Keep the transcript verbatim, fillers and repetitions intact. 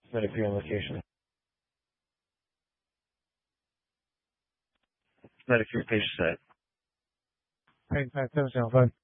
Medicare on location. Medicare patient side. 哎哎，这个小分。